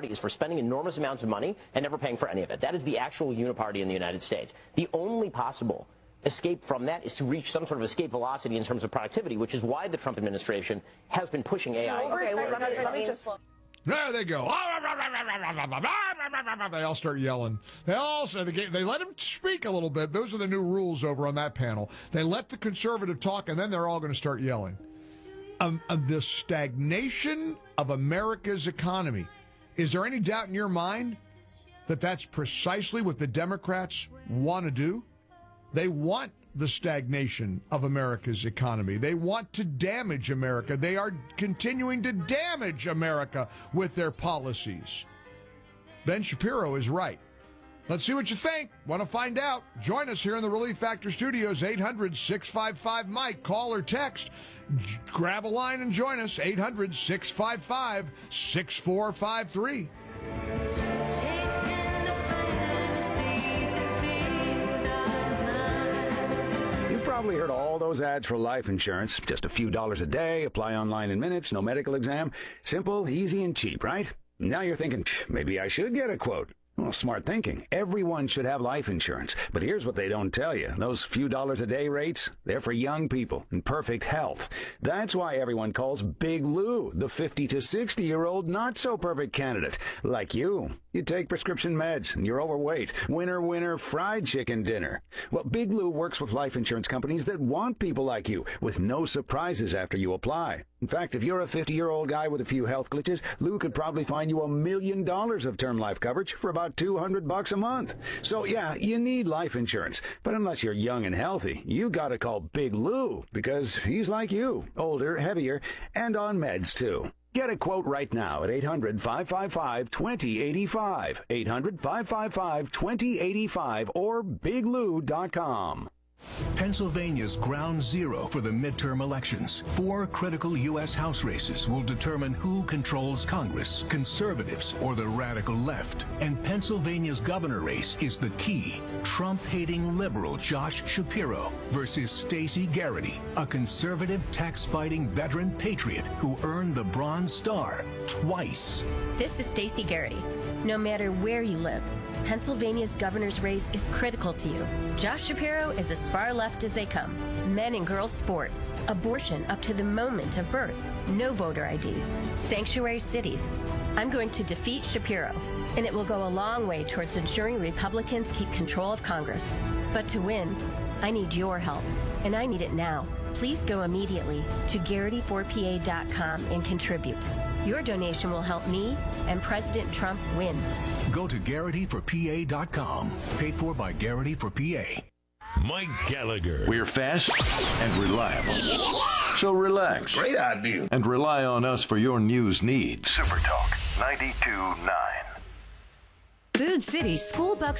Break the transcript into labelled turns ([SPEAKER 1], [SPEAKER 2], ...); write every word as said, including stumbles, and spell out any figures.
[SPEAKER 1] Uniparty is for spending enormous amounts of money and never paying for any of it. That is the actual Uniparty in the United States. The only possible escape from that is to reach some sort of escape velocity in terms of productivity, which is why the Trump administration has been pushing A I.
[SPEAKER 2] Okay, well, let me, let me just...
[SPEAKER 3] There they go. They all start yelling. They all say they, they let him speak a little bit. Those are the new rules over on that panel. They let the conservative talk, and then they're all going to start yelling. Um, um, the stagnation of America's economy. Is there any doubt in your mind that that's precisely what the Democrats want to do? They want the stagnation of America's economy. They want to damage America. They are continuing to damage America with their policies. Ben Shapiro is right. Let's see what you think. Want to find out? Join us here in the Relief Factor Studios, eight hundred, six five five, Mike. Call or text. Grab a line and join us, eight hundred, six five five, six four five three.
[SPEAKER 4] Probably heard all those ads for life insurance. Just a few dollars a day, apply online in minutes, no medical exam. Simple, easy, and cheap, right? Now you're thinking, maybe I should get a quote. Well, smart thinking. Everyone should have life insurance. But here's what they don't tell you. Those few dollars a day rates, they're for young people in perfect health. That's why everyone calls Big Lou the fifty to sixty-year-old not-so-perfect candidate. Like you. You take prescription meds, and you're overweight. Winner, winner, fried chicken dinner. Well, Big Lou works with life insurance companies that want people like you, with no surprises after you apply. In fact, if you're a fifty-year-old guy with a few health glitches, Lou could probably find you a million dollars of term life coverage for about two hundred bucks a month. So yeah, you need life insurance. But unless you're young and healthy, you gotta call Big Lou, because he's like you, older, heavier, and on meds too. Get a quote right now at eight hundred, five five five, two zero eight five, eight hundred, five five five, two zero eight five, or big lou dot com.
[SPEAKER 5] Pennsylvania's ground zero for the midterm elections. Four critical U S House races will determine who controls Congress, conservatives or the radical left. And Pennsylvania's governor race is the key. Trump-hating liberal Josh Shapiro versus Stacey Garrity, a conservative tax-fighting veteran patriot who earned the Bronze Star twice.
[SPEAKER 6] This is Stacey Garrity. No matter where you live, Pennsylvania's governor's race is critical to you. Josh Shapiro is as far left as they come. Men and girls sports, abortion up to the moment of birth, no voter I D, sanctuary cities. I'm going to defeat Shapiro, and it will go a long way towards ensuring Republicans keep control of Congress. But to win, I need your help, and I need it now. Please go immediately to Garrity four P A dot com and contribute. Your donation will help me and President Trump win.
[SPEAKER 5] Go to Garrity for P A dot com. Paid for by Garrity for P A.
[SPEAKER 7] Mike Gallagher.
[SPEAKER 8] We're fast and reliable. So relax.
[SPEAKER 9] Great idea.
[SPEAKER 8] And rely on us for your news needs.
[SPEAKER 10] Super Talk ninety-two point nine.
[SPEAKER 11] Food City School Bucks